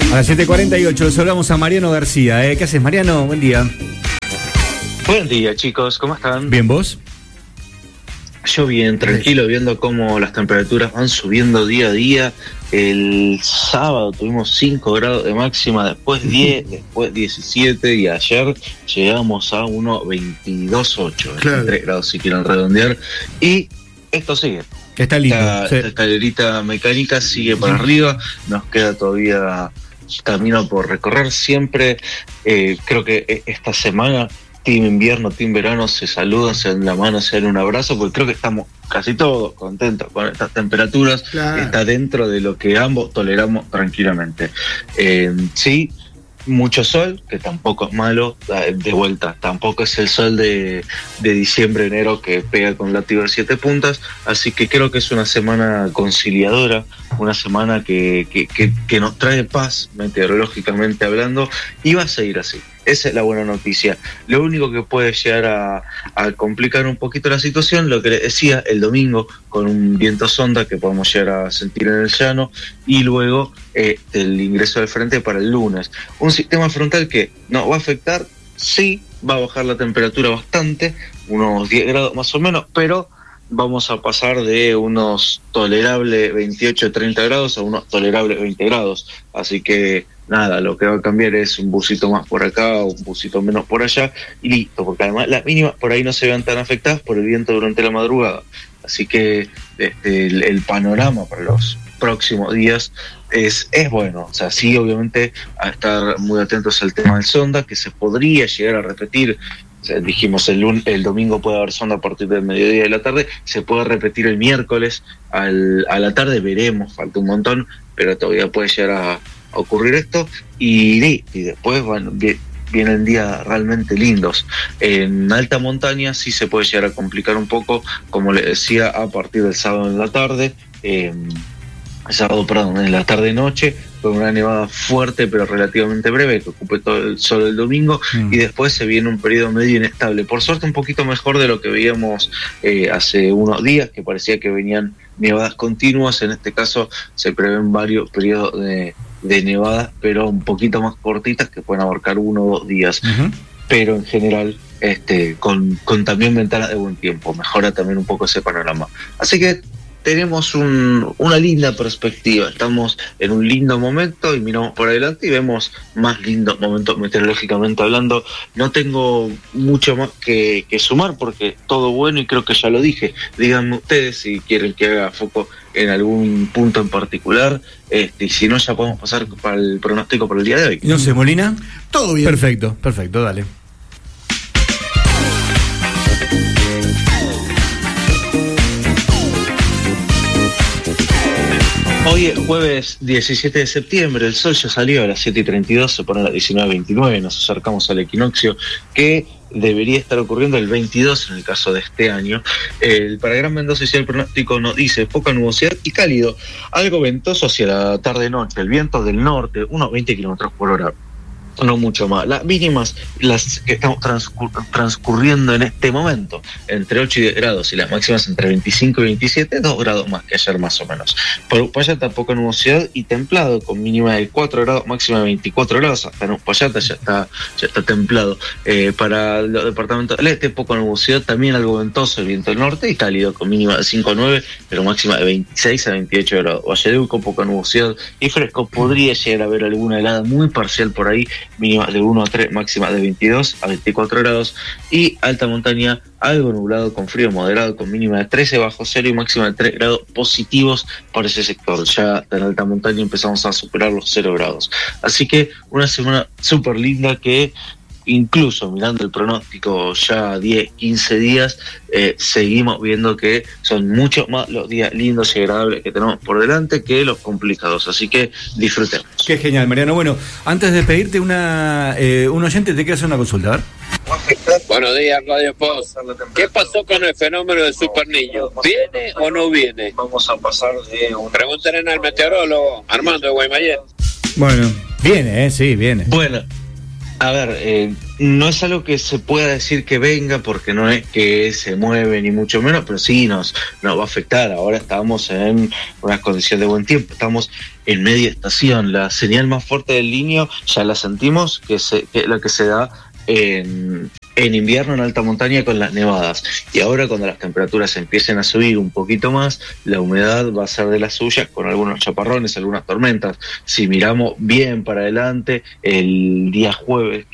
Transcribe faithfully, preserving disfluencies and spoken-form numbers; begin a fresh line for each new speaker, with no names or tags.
A las siete cuarenta y ocho saludamos a Mariano García. ¿eh? ¿Qué haces, Mariano? Buen día.
Buen día, chicos. ¿Cómo están?
Bien, ¿vos?
Yo bien, tranquilo, viendo cómo las temperaturas van subiendo día a día. El sábado tuvimos cinco grados de máxima, después diez, después diecisiete y ayer llegamos a unos veintidós punto ocho, claro. veintitrés grados si quieren redondear. Y esto sigue.
Está lindo.
Esta,
sí.
esta escalerita mecánica sigue para arriba, nos queda todavía camino por recorrer. Siempre, eh, creo que esta semana, Team Invierno, Team Verano se saludan, se dan la mano, se dan un abrazo, porque creo que estamos casi todos contentos con estas temperaturas. Claro. Está dentro de lo que ambos toleramos tranquilamente. Eh, sí, mucho sol, que tampoco es malo, de vuelta, tampoco es el sol de, de diciembre, enero, que pega con látigo de siete puntas, así que creo que es una semana conciliadora, una semana que, que, que, que nos trae paz, meteorológicamente hablando, y va a seguir así. Esa es la buena noticia. Lo único que puede llegar a, a complicar un poquito la situación, lo que les decía, el domingo, con un viento sonda que podemos llegar a sentir en el llano, y luego eh, el ingreso del frente para el lunes. Un sistema frontal que nos va a afectar, sí, va a bajar la temperatura bastante, unos diez grados más o menos, pero vamos a pasar de unos tolerables veintiocho a treinta grados a unos tolerables veinte grados. Así que nada, lo que va a cambiar es un busito más por acá, un busito menos por allá, y listo, porque además las mínimas por ahí no se vean tan afectadas por el viento durante la madrugada. Así que este, el, el panorama para los próximos días es, es bueno. O sea, sí, obviamente, a estar muy atentos al tema del sonda, que se podría llegar a repetir. O sea, dijimos el, lun- el domingo puede haber sonda a partir del mediodía de la tarde, se puede repetir el miércoles al, a la tarde, veremos, falta un montón, pero todavía puede llegar a, a ocurrir esto, y, y después bueno, vienen días realmente lindos. En alta montaña sí se puede llegar a complicar un poco, como les decía, a partir del sábado en la tarde, eh, sábado, perdón, en la tarde-noche, con una nevada fuerte pero relativamente breve que ocupe todo el sol el domingo, mm. y después se viene un periodo medio inestable. Por suerte un poquito mejor de lo que veíamos eh, hace unos días, que parecía que venían nevadas continuas. En este caso se prevén varios periodos de, de nevadas, pero un poquito más cortitas, que pueden abarcar uno o dos días. Uh-huh. Pero en general este, con, con también ventanas de buen tiempo, mejora también un poco ese panorama. Así que tenemos un, una linda perspectiva, estamos en un lindo momento y miramos por adelante y vemos más lindos momentos meteorológicamente hablando. No tengo mucho más que, que sumar porque todo bueno, y creo que ya lo dije. Díganme ustedes si quieren que haga foco en algún punto en particular, este, y si no ya podemos pasar para el pronóstico para el día de hoy.
No sé, Molina.
Todo bien.
Perfecto, perfecto, dale.
Hoy es jueves diecisiete de septiembre, el sol ya salió a las siete y treinta y dos, se pone a las diecinueve veintinueve, nos acercamos al equinoccio que debería estar ocurriendo el veintidós en el caso de este año. El para Gran Mendoza y el pronóstico nos dice poca nubosidad y cálido, algo ventoso hacia la tarde-noche, el viento del norte, unos veinte kilómetros por hora. No mucho más. Las mínimas, las que estamos transcur- transcurriendo en este momento, entre ocho y diez grados, y las máximas entre veinticinco y veintisiete, dos grados más que ayer más o menos. Por Uspallata poca nubosidad y templado, con mínima de cuatro grados, máxima de veinticuatro grados. Hasta en Uspallata ya está, ya está templado. Eh, para los departamentos del este, poca nubosidad, también algo ventoso, el viento del norte, y cálido, con mínima de cinco a nueve, pero máxima de veintiséis a veintiocho grados. Valledeuco, poca nubosidad y fresco, podría llegar a haber alguna helada muy parcial por ahí, mínima de uno a tres, máxima de veintidós a veinticuatro grados, y alta montaña algo nublado con frío moderado, con mínima de trece bajo cero y máxima de tres grados positivos para ese sector. Ya en alta montaña empezamos a superar los cero grados. Así que una semana súper linda que, incluso mirando el pronóstico ya diez, quince días, eh, seguimos viendo que son mucho más los días lindos y agradables que tenemos por delante que los complicados, así que disfrutemos.
Qué genial, Mariano. Bueno, antes de pedirte una eh, un oyente te quiere hacer una consulta, a ver.
Buenos días, Radio Post. ¿Qué pasó con el fenómeno del Super Niño? ¿Viene o no viene?
Vamos a pasar de un...
Pregúntenle al meteorólogo Armando de Guaymallén.
Bueno, viene, eh, sí, viene.
Bueno, a ver, eh, no es algo que se pueda decir que venga, porque no es que se mueve ni mucho menos, pero sí nos, nos va a afectar. Ahora estamos en una condición de buen tiempo, estamos en media estación. La señal más fuerte del Niño ya la sentimos, que, se, que es la que se da en, en invierno en alta montaña con las nevadas. Y ahora, cuando las temperaturas empiecen a subir un poquito más, la humedad va a ser de las suyas, con algunos chaparrones, algunas tormentas. Si miramos bien para adelante, el día jueves